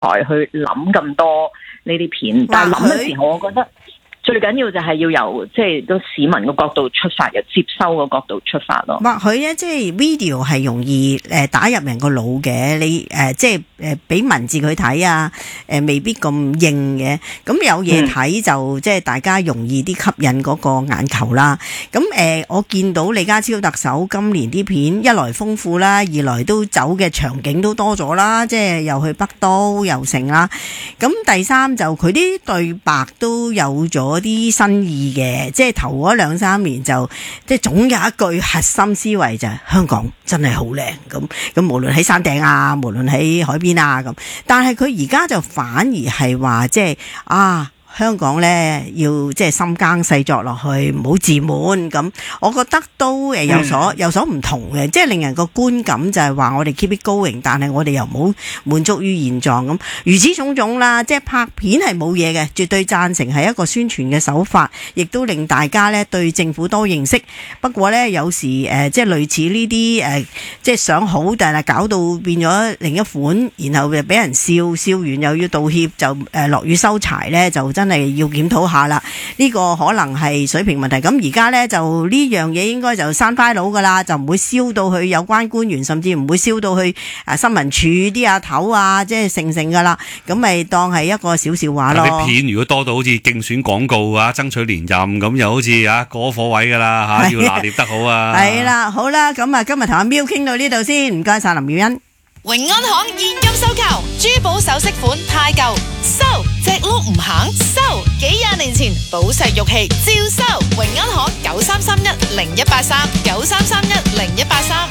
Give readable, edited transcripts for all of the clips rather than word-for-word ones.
去諗咁多呢啲片，但係諗嘅時候，我覺得最緊要就係要由即係個市民嘅角度出發，由接收嘅角度出發咯。 或許咧，即係 video 係容易打入人個腦嘅，你即係俾文字佢睇啊，未必咁硬嘅。咁有嘢睇就即係大家容易啲吸引嗰個眼球啦。咁我見到李家超特首今年啲片一來豐富啦，二來都走嘅場景都多咗啦，即係又去北都又成啦。咁第三就佢啲對白都有咗啲新意嘅，即係頭嗰2-3年就即係總有一句核心思維就係香港真係好靚咁無論喺山頂啊，無論喺海邊啊咁，但係佢而家就反而係話即係香港咧要即係深耕細作落去，唔好自滿咁。我覺得都有所唔同嘅，即係令人個觀感就係話我哋 keep it going， 但係我哋又唔好滿足於現狀咁。如此種種啦，即係拍片係冇嘢嘅，絕對贊成係一個宣傳嘅手法，亦都令大家咧對政府多認識。不過咧有時即係類似呢啲即係想好，但係搞到變咗另一款，然後就俾人笑完又要道歉，就落雨收柴咧就真係要檢討下啦，呢個可能係水平問題。咁而家呢，就呢樣嘢應該就刪快佬噶啦，就唔會燒到去有關官員，甚至唔會燒到去新聞處啲阿頭啊，即係成噶啦。咁咪當係一個小笑話咯。 啲片如果多到好似競選廣告啊，爭取連任咁，又好似過火位噶啦要拿捏得好啊。 係啦，好啦，咁啊今日同阿喵傾到呢度先，唔該晒林妙欣。 榮安行現金收購，珠寶首飾款太舊，收隻碌唔行，收幾廿年前寶石玉器照收。榮安行93310183 93310183。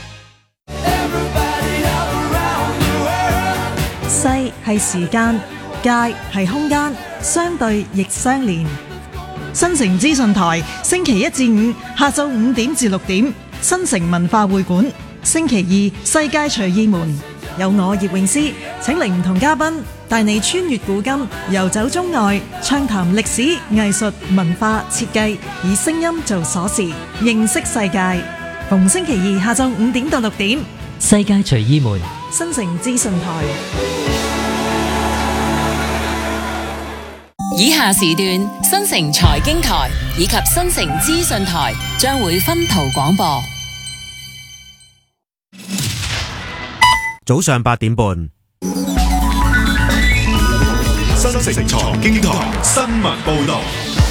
世係時間，界係空間，相對亦相連。新城資訊台星期1至5下晝5點至6點，新城文化會館。星期2世界隨意門，有我葉詠詩請嚟唔同嘉賓，帶你穿越古今，遊走中外，暢談歷史、藝術、文化、設計，以聲音做鎖匙，認識世界。逢星期2下晝5點到6點， 世界隨意門， 新城資訊台。 以下時段新城財經台以及新城資訊台將會分途廣播。 早上8點半， 新城財經台新聞報道。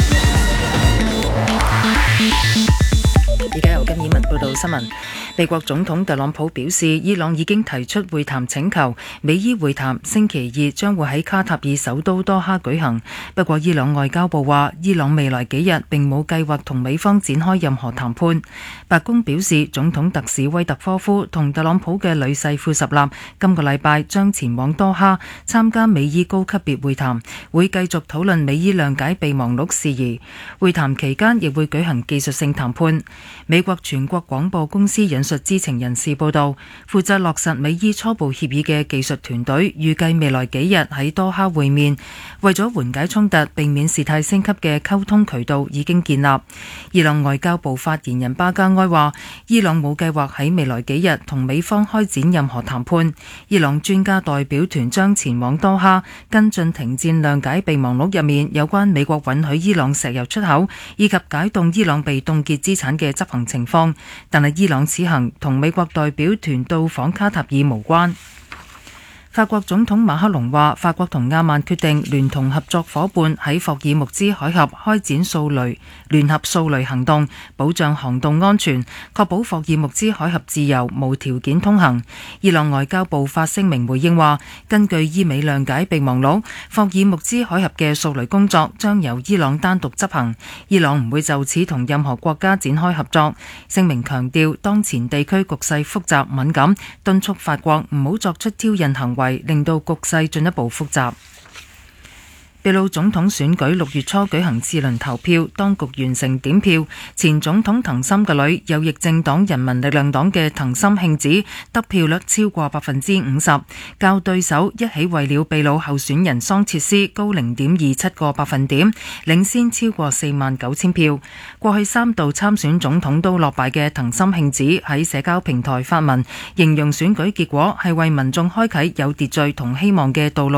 而家由金以文報道新聞。美國總統特朗普表示，伊朗已經提出會談請求，美伊會談星期2將會喺卡塔爾首都多哈舉行。不過伊朗外交部話，伊朗未來幾日並冇計劃同美方展開任何談判。白宮表示，總統特使威特科夫同特朗普嘅女婿庫什納今個禮拜將前往多哈參加美伊高級別會談，會繼續討論美伊諒解備忘錄事宜。會談期間亦會舉行技術性談判。美國全國廣播公司引述知情人士報道，負責落實美伊初步協議嘅技術團隊預計未來幾日喺多哈會面，為咗緩解衝突、避免事態升級嘅溝通渠道已經建立。伊朗外交部發言人巴加埃話，伊朗冇計劃喺未來幾日同美方開展任何談判。伊朗專家代表團將前往多哈跟進停戰諒解備忘錄入面有關美國允許伊朗石油出口以及解凍伊朗被凍結資產嘅執行情況，但係伊朗此行同美國代表團到訪卡塔爾無關。法國總統馬克龍話，法國同阿曼決定聯同合作夥伴喺霍爾木茲海峽開展聯合掃雷行動，保障航道安全，確保霍爾木茲海峽自由無條件通行。伊朗外交部發聲明回應話，根據伊美諒解備忘錄，霍爾木茲海峽嘅掃雷工作將由伊朗單獨執行，伊朗唔會就此同任何國家展開合作。聲明強調，當前地區局勢複雜敏感，敦促法國唔好作出挑釁行為，令到局勢進一步複雜。秘魯總統選舉6月初舉行次輪投票，當局完成點票。前總統藤森嘅女，右翼政黨人民力量黨嘅藤森慶子得票率超過50%，較對手一起為了秘魯候選人桑切斯高0.27個百分點，領先超過49000票。過去3度參選總統都落敗嘅藤森慶子喺社交平台發文，形容選舉結果係為民眾開啟有秩序同希望嘅道路。